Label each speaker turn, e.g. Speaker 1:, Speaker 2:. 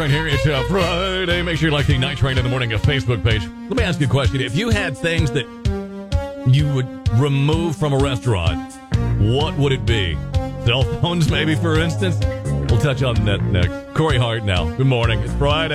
Speaker 1: Right here, it's Friday. Make sure you like the Night Train in the Morning Facebook page. Let me ask you a question. If you had things that you would remove from a restaurant, what would it be? Cell phones, maybe, for instance? We'll touch on that next. Corey Hart now. Good morning. It's Friday.